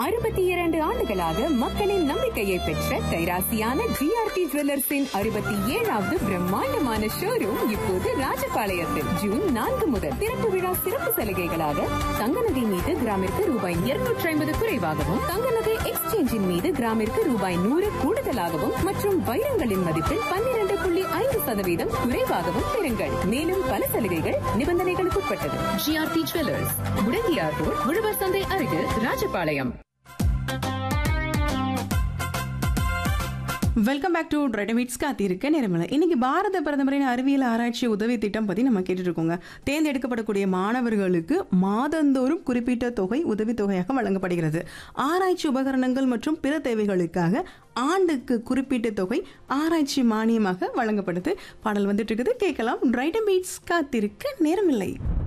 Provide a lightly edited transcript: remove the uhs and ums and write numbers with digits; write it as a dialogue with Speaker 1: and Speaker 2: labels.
Speaker 1: 62 ஆண்டுகளாக மக்களின் நம்பிக்கையை பெற்ற கைராசியான ஜிஆர்டி ஜுவல்லர்ஸின் 67வது பிரம்மாண்டமான ஷோரூம் இப்போது ராஜபாளையத்தில் ஜூன் 4 முதல் திறப்பு விழா சிறப்பு சலுகைகளாக தங்க நகை மீது கிராமிற்கு ரூபாய் 250 குறைவாகவும், தங்க நகை எக்ஸ்சேஞ்சின் மீது கிராமிற்கு ரூபாய் 100 கூடுதலாகவும் மற்றும் வைரங்களின் மதிப்பில் 12.5% குறைவாகவும் பெறுங்கள். மேலும் பல சலுகைகள் நிபந்தனைகளுக்கு உட்பட்டது. ஜிஆர்டி ஜுவல்லர்ஸ், முடங்கியார் ரோட், உழவர் சந்தை அருகில், ராஜபாளையம்.
Speaker 2: வெல்கம் பேக் டு ட்ரைடமிட்ஸ் காத்திருக்க நேரமில்லை. இன்னைக்கு பாரத பிரதமரின் அறிவியல் ஆராய்ச்சி உதவி திட்டம் பற்றி நம்ம கேட்டுட்டு இருக்கோங்க. தேர்ந்தெடுக்கப்படக்கூடிய மாணவர்களுக்கு மாதந்தோறும் குறிப்பிட்ட தொகை உதவித்தொகையாக வழங்கப்படுகிறது. ஆராய்ச்சி உபகரணங்கள் மற்றும் பிற தேவைகளுக்காக ஆண்டுக்கு குறிப்பிட்ட தொகை ஆராய்ச்சி மானியமாக வழங்கப்படுது. பாடல் வந்துட்டு இருக்குது, கேட்கலாம். ட்ரைடமிட்ஸ் காத்திருக்க நேரமில்லை.